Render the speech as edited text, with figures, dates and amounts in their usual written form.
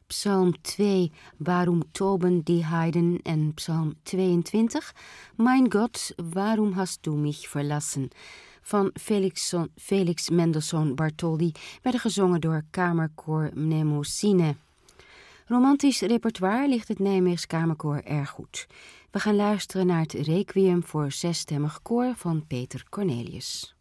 Psalm 2, Waarom toben die Heiden en Psalm 22, Mein Gott, waarom hast du mich verlassen, van Felix Mendelssohn Bartholdy werden gezongen door Kamerkoor Mnemosyne. Romantisch repertoire ligt het Nijmeegs Kamerkoor erg goed. We gaan luisteren naar het Requiem voor zesstemmig koor van Peter Cornelius.